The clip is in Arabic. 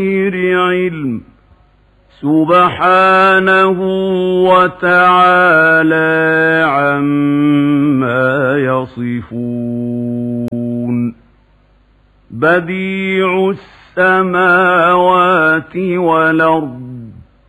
علم سبحانه وتعالى عما يصفون بديع السماوات والأرض